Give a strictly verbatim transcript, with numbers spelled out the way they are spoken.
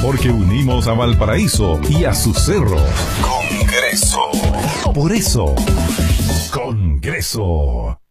porque unimos a Valparaíso y a sus cerros. Congreso. Por eso, Congreso.